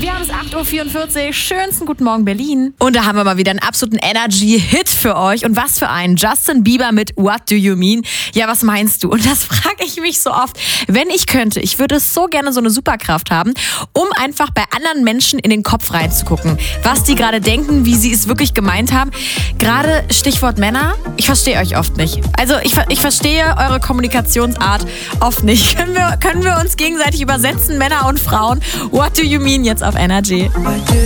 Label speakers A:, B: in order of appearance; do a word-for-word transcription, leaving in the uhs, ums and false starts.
A: Wir haben es acht Uhr vierundvierzig. Schönsten guten Morgen Berlin. Und da haben wir mal wieder einen absoluten Energy-Hit für euch. Und was für einen. Justin Bieber mit What Do You Mean? Ja, was meinst du? Und das frage ich mich so oft. Wenn ich könnte, ich würde so gerne so eine Superkraft haben, um einfach bei anderen Menschen in den Kopf reinzugucken. Was die gerade denken, wie sie es wirklich gemeint haben. Gerade Stichwort Männer. Ich verstehe euch oft nicht. Also ich, ich verstehe eure Kommunikationsart oft nicht. Können wir, können wir uns gegenseitig übersetzen, Männer und Frauen? What do you mean jetzt auf Energy?